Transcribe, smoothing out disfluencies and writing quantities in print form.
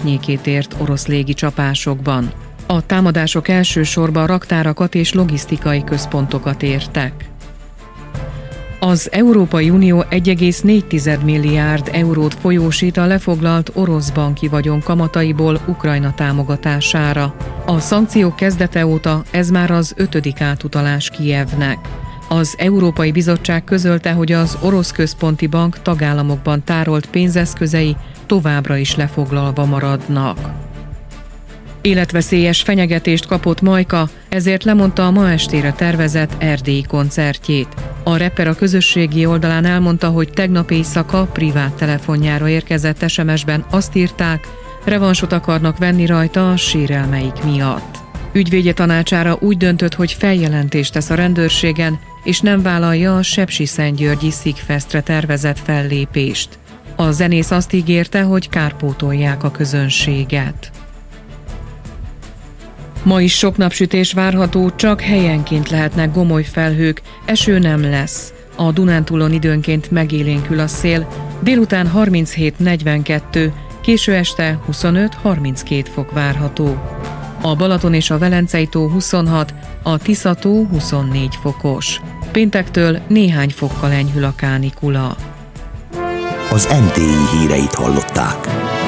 környékét ért orosz légicsapásokban. A támadások elsősorban raktárakat és logisztikai központokat értek. Az Európai Unió 1,4 milliárd eurót folyósít a lefoglalt orosz banki vagyon kamataiból Ukrajna támogatására. A szankciók kezdete óta ez már az 5. átutalás Kijevnek. Az Európai Bizottság közölte, hogy az Orosz Központi Bank tagállamokban tárolt pénzeszközei továbbra is lefoglalva maradnak. Életveszélyes fenyegetést kapott Majka, ezért lemondta a ma estére tervezett erdélyi koncertjét. A rapper a közösségi oldalán elmondta, hogy tegnap éjszaka privát telefonjára érkezett SMS-ben azt írták, revansot akarnak venni rajta a sérelmeik miatt. Ügyvédje tanácsára úgy döntött, hogy feljelentést tesz a rendőrségen, és nem vállalja a sepsiszentgyörgyi Szigfestre tervezett fellépést. A zenész azt ígérte, hogy kárpótolják a közönséget. Ma is sok napsütés várható, csak helyenként lehetnek gomoly felhők, eső nem lesz. A Dunántúlon időnként megélénkül a szél, délután 37-42, késő este 25-32 fok várható. A Balaton és a Velencei-tó 26, a Tisza-tó 24 fokos. Péntektől néhány fokkal enyhül a kánikula. Az MTI híreit hallották.